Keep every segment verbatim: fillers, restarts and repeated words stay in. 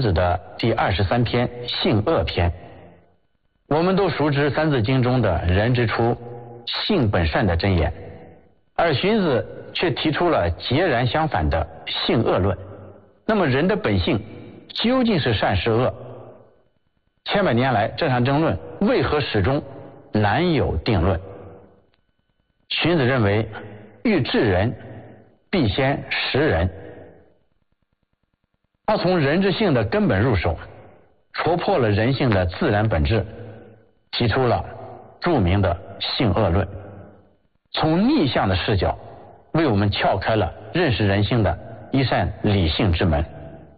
子的第二十三篇性恶篇。我们都熟知三字经中的人之初性本善的箴言，而荀子却提出了截然相反的性恶论。那么人的本性究竟是善是恶？千百年来这场争论为何始终难有定论？荀子认为，欲治人必先识人。他从人之性的根本入手，戳破了人性的自然本质，提出了著名的性恶论，从逆向的视角为我们撬开了认识人性的一扇理性之门。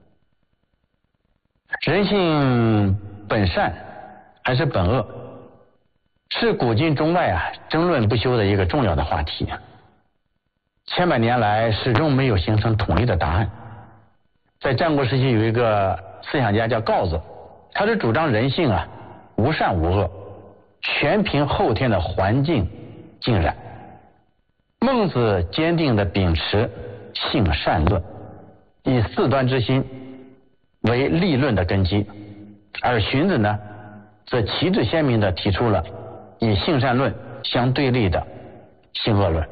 人性本善还是本恶，是古今中外啊争论不休的一个重要的话题。千百年来始终没有形成统一的答案。在战国时期有一个思想家叫告子，他是主张人性啊无善无恶，全凭后天的环境浸染。孟子坚定地秉持性善论，以四端之心为立论的根基，而荀子呢则旗帜鲜明地提出了以性善论相对立的性恶论。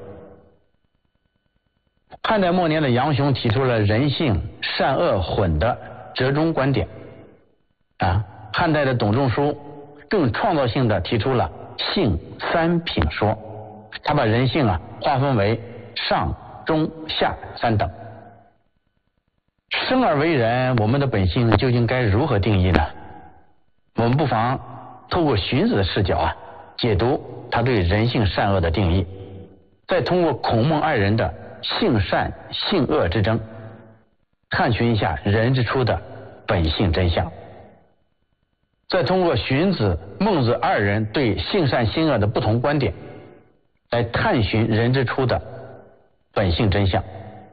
汉代末年的杨雄提出了人性善恶混的折中观点啊，汉代的董仲舒更创造性地提出了性三品说，他把人性啊划分为上中下三等。生而为人，我们的本性究竟该如何定义呢？我们不妨透过荀子的视角啊解读他对人性善恶的定义，再通过孔孟二人的性善性恶之争，探寻一下人之初的本性真相，再通过荀子孟子二人对性善性恶的不同观点，来探寻人之初的本性真相。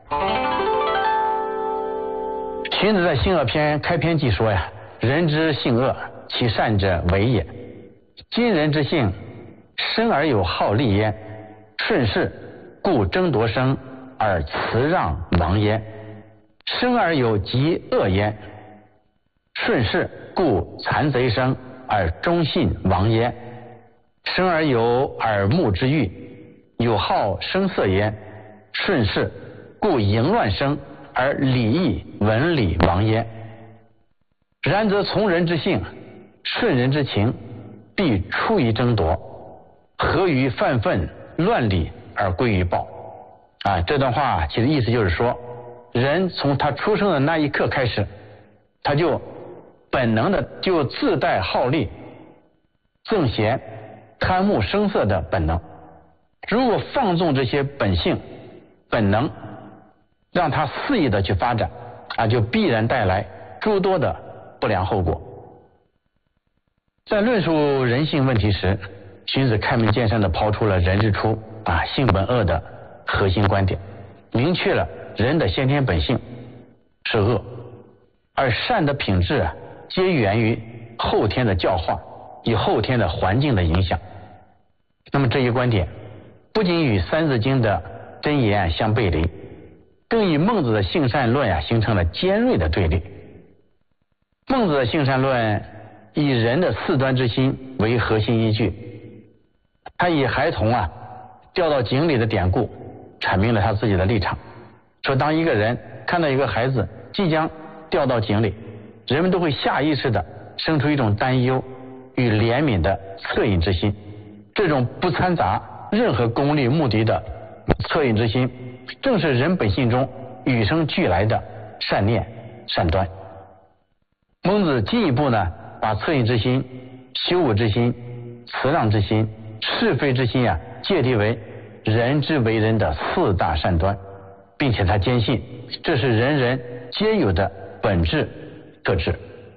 荀子在性恶篇开篇即说呀，人之性恶，其善者为也。今人之性，生而有好利焉，顺势故争夺生而辞让亡焉；生而有极恶焉，顺势故残贼生而忠信亡焉；生而有耳目之欲，有好声色焉，顺势故淫乱生而礼义文理亡焉。然则从人之性，顺人之情，必出于争夺，合于犯愤乱理而归于暴。啊，这段话其实意思就是说，人从他出生的那一刻开始，他就本能的就自带好利、憎嫌、贪慕声色的本能。如果放纵这些本性本能，让他肆意的去发展啊，就必然带来诸多的不良后果。在论述人性问题时，荀子开门见山地抛出了人之初啊性本恶的核心观点，明确了人的先天本性是恶，而善的品质啊皆源于后天的教化，与后天的环境的影响。那么这一观点不仅与三字经的箴言相背离，更与孟子的性善论啊形成了尖锐的对立。孟子的性善论以人的四端之心为核心依据，他以孩童啊掉到井里的典故阐明了他自己的立场，说当一个人看到一个孩子即将掉到井里，人们都会下意识地生出一种担忧与怜悯的恻隐之心。这种不掺杂任何功利目的的恻隐之心，正是人本性中与生俱来的善念善端。孟子进一步呢，把恻隐之心、羞恶之心、辞让之心、是非之心啊，界定为人之为人的四大善端，并且他坚信这是人人皆有的本质特质。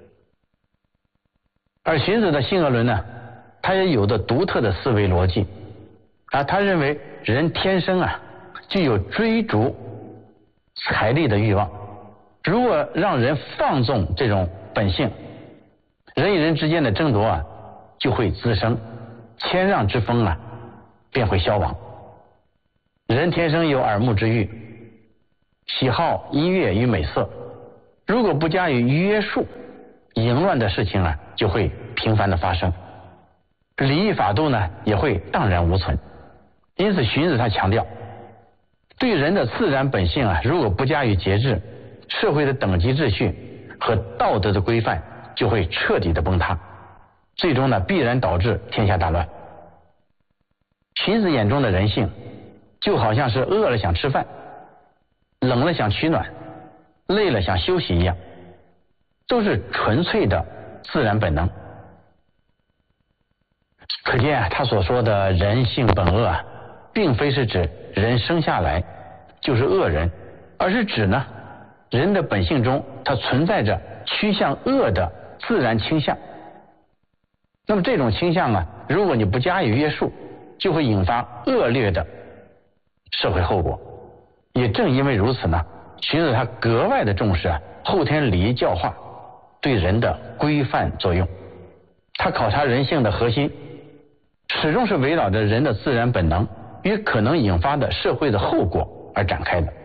而荀子的性恶论呢，他也有着独特的思维逻辑啊，他认为人天生啊具有追逐财力的欲望，如果让人放纵这种本性，人与人之间的争夺啊就会滋生，谦让之风啊便会消亡。人天生有耳目之欲，喜好音乐与美色， 如果不加以约束，淫乱的事情啊就会频繁的发生，礼义法度呢也会荡然无存。因此荀子他强调，对人的自然本性啊，如果不加以节制，社会的等级秩序和道德的规范就会彻底的崩塌，最终呢必然导致天下大乱。荀子眼中的人性就好像是饿了想吃饭，冷了想取暖，累了想休息一样，都是纯粹的自然本能。可见啊，他所说的人性本恶啊，并非是指人生下来就是恶人，而是指呢人的本性中它存在着趋向恶的自然倾向。那么这种倾向啊，如果你不加以约束，就会引发恶劣的社会后果。也正因为如此呢，荀子他格外的重视啊后天礼仪教化对人的规范作用。他考察人性的核心，始终是围绕着人的自然本能与可能引发的社会的后果而展开的。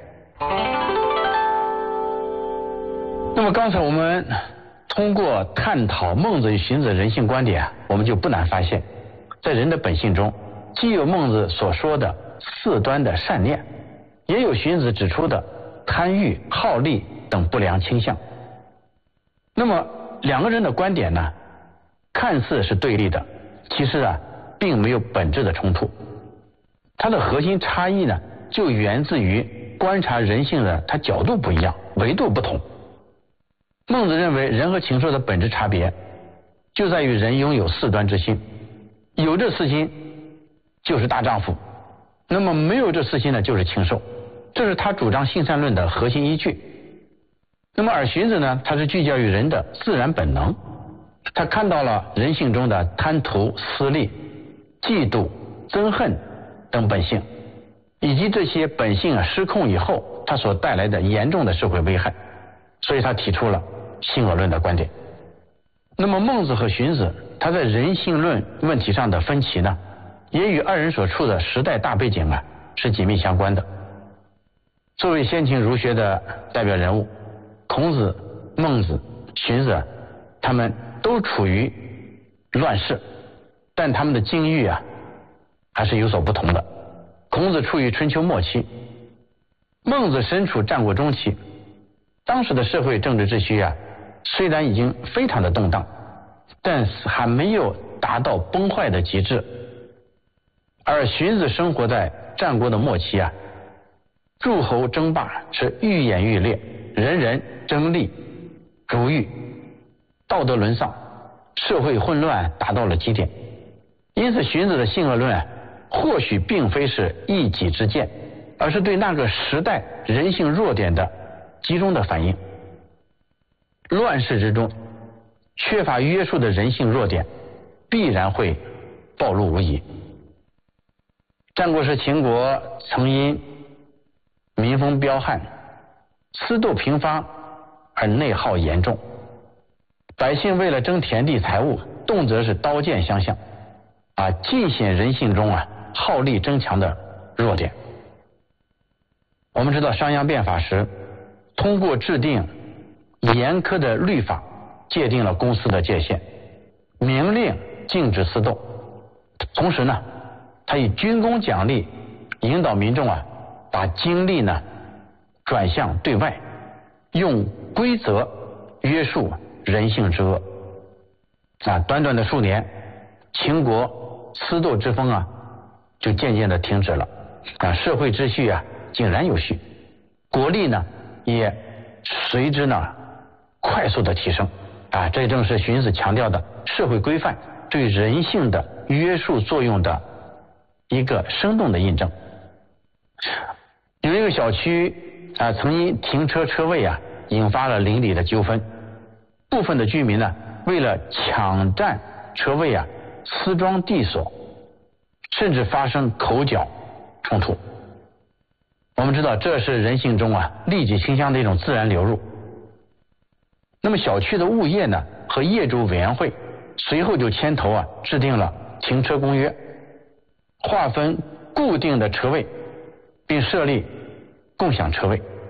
那么刚才我们通过探讨孟子与荀子的人性观点，我们就不难发现，在人的本性中，既有孟子所说的四端的善念，也有荀子指出的贪欲、好利等不良倾向。那么两个人的观点呢，看似是对立的，其实啊并没有本质的冲突。它的核心差异呢，就源自于观察人性的它角度不一样，维度不同。孟子认为人和禽兽的本质差别就在于人拥有四端之心，有这四心就是大丈夫，那么没有这四心呢就是禽兽，这是他主张性善论的核心依据。那么而荀子呢，他是聚焦于人的自然本能，他看到了人性中的贪图、私利、嫉妒、憎恨等本性，以及这些本性啊失控以后它所带来的严重的社会危害，所以他提出了性恶论的观点。那么孟子和荀子他在人性论问题上的分歧呢，也与二人所处的时代大背景啊是紧密相关的。作为先秦儒学的代表人物，孔子、孟子、荀子他们都处于乱世，但他们的境遇啊还是有所不同的。孔子处于春秋末期，孟子身处战国中期。当时的社会政治秩序啊虽然已经非常的动荡，但是还没有达到崩坏的极致。而荀子生活在战国的末期啊，诸侯争霸是愈演愈烈，人人争利逐欲，道德沦丧，社会混乱达到了极点。因此荀子的性恶论啊，或许并非是一己之见，而是对那个时代人性弱点的集中的反应。乱世之中缺乏约束的人性弱点必然会暴露无遗。战国时秦国曾因民风彪悍、私斗频发而内耗严重，百姓为了争田地财物，动辄是刀剑相向啊，尽显人性中啊好利争强的弱点。我们知道商鞅变法时，通过制定严苛的律法，界定了公私的界限，明令禁止私斗。同时呢，他以军功奖励引导民众啊，把精力呢转向对外，用规则约束人性之恶。啊，短短的数年，秦国私斗之风啊，就渐渐的停止了。啊，社会秩序啊井然有序，国力呢也随之呢快速的提升。啊，这正是荀子强调的社会规范对人性的约束作用的一个生动的印证。有一个小区啊，曾因停车车位啊引发了邻里的纠纷，部分的居民呢为了抢占车位啊私装地锁，甚至发生口角冲突。我们知道这是人性中啊利己倾向的一种自然流入。那么小区的物业呢和业主委员会随后就牵头啊制定了停车公约，划分固定的车位，并设立共享车位。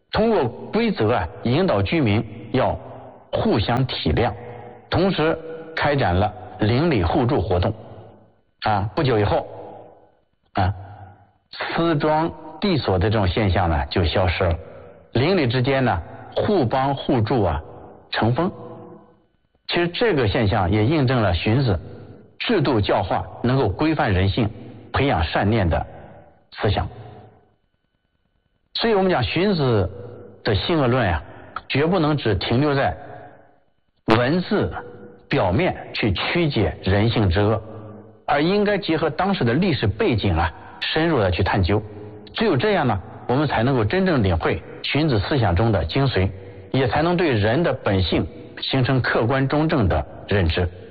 通过规则啊引导居民要互相体谅，同时开展了邻里互助活动。啊，不久以后，啊，私庄地锁的这种现象呢就消失了，邻里之间呢互帮互助啊成风。其实这个现象也印证了荀子制度教化能够规范人性、培养善念的思想。所以我们讲荀子的性恶论呀、啊，绝不能只停留在文字表面去曲解人性之恶，而应该结合当时的历史背景啊，深入的去探究。只有这样呢，我们才能够真正领会荀子思想中的精髓，也才能对人的本性形成客观中正的认知。